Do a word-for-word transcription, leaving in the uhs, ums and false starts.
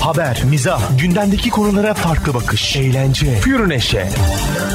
Haber, mizah, gündemdeki konulara farklı bakış, eğlence, pür neşe.